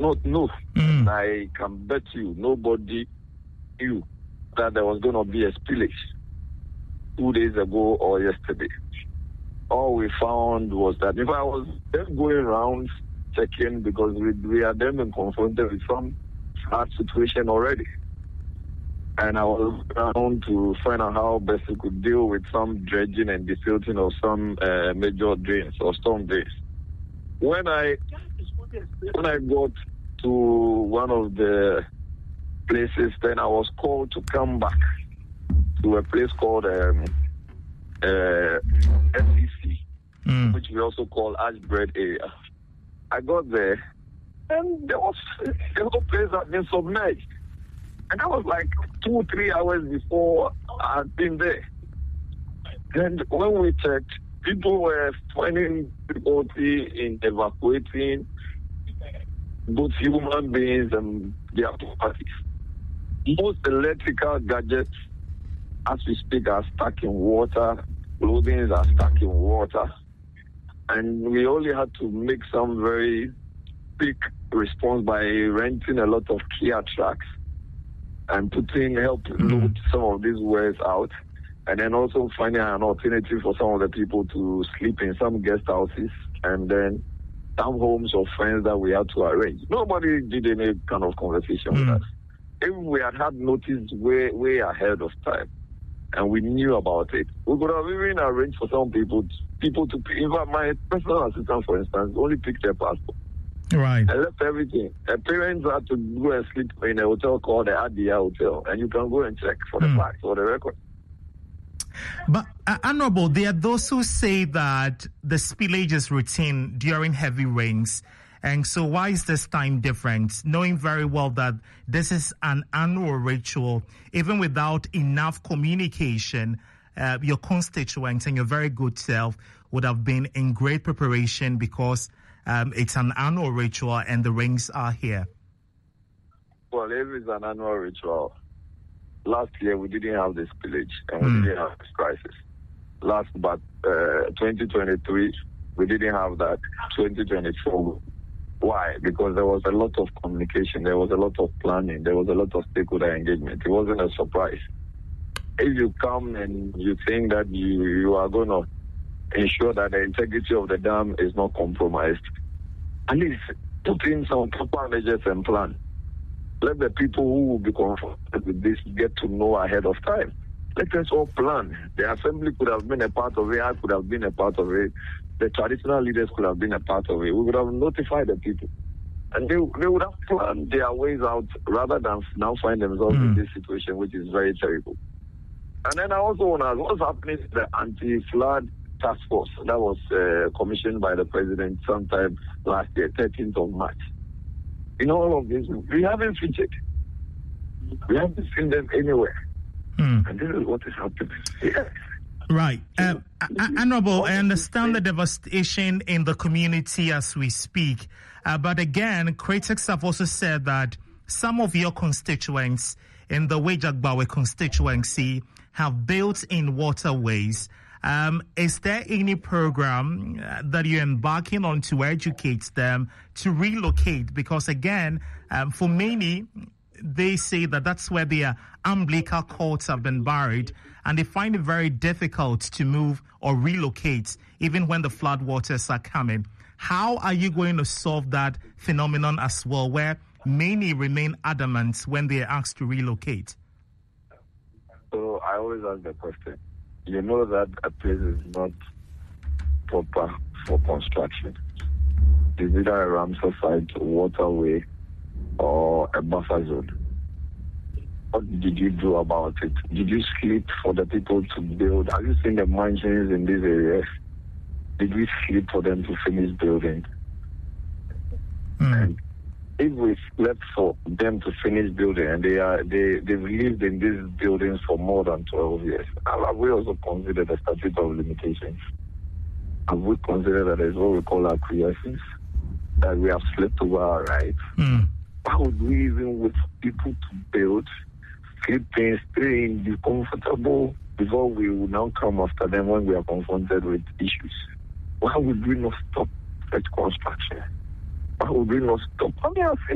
not know. And I can bet you nobody knew that there was going to be a spillage 2 days ago or yesterday. All we found was that if I was just going around checking, because we are then been confronted with some hard situation already. And I was around to find out how best we could deal with some dredging and desilting of some major drains or storm drains. When I got to one of the places, then I was called to come back to a place called SEC, which we also call Ashbred area. I got there, and the whole place had been submerged. And that was like 2-3 hours before I had been there. And when we checked, people were finding difficulty in evacuating both human beings and their properties. Most electrical gadgets, as we speak, are stuck in water. Clothing are stuck in water. And we only had to make some very quick response by renting a lot of Kia trucks and help load some of these wares out. And then also finding an alternative for some of the people to sleep in some guest houses and then some homes of friends that we had to arrange. Nobody did any kind of conversation with us. If we had notice way ahead of time and we knew about it, we could have even arranged for some people to in fact, my personal assistant, for instance, only picked their passport. Right. I left everything. The parents had to go and sleep in a hotel called the Adia Hotel, and you can go and check for the facts, for the record. But, Honorable, there are those who say that the spillage is routine during heavy rains. And so why is this time different? Knowing very well that this is an annual ritual, even without enough communication, your constituents and your very good self would have been in great preparation because it's an annual ritual and the rains are here. Well, if it's an annual ritual, last year we didn't have this spillage and we didn't have this crisis. 2023, we didn't have that. 2024, why? Because there was a lot of communication, there was a lot of planning, there was a lot of stakeholder engagement. It wasn't a surprise. If you come and you think that you are going to ensure that the integrity of the dam is not compromised, at least put in some proper measures and plan. Let the people who will be confronted with this get to know ahead of time. Let us all plan. The assembly could have been a part of it. I could have been a part of it. The traditional leaders could have been a part of it. We would have notified the people. And they would have planned their ways out rather than now find themselves in this situation, which is very terrible. And then I also want to ask, what's happening to the anti-flood task force that was commissioned by the president sometime last year, 13th of March? In all of this, we haven't featured. We haven't seen them anywhere. And this is what is happening. Yes. Right. Honorable, I understand the devastation in the community as we speak. But again, critics have also said that some of your constituents in the Wejagbawe constituency have built-in waterways. Is there any program that you're embarking on to educate them to relocate? Because again, for many, they say that that's where their umbilical cords have been buried, and they find it very difficult to move or relocate even when the flood waters are coming. How are you going to solve that phenomenon as well, where many remain adamant when they are asked to relocate? So I always ask the question. You know that a place is not proper for construction. It's either a Ramsar site, waterway, or a buffer zone. What did you do about it? Did you sleep for the people to build? Have you seen the mansions in these areas? Did we sleep for them to finish building? And if we slept for them to finish building and they've lived in these buildings for more than 12 years, have we also considered the statute of limitations? Have we considered that there's what we call acquiescence, that we have slept over our rights? How would we even wait for people to build, sleeping, staying, be comfortable before we will now come after them when we are confronted with issues? Why would we not stop such construction? Why would we not stop?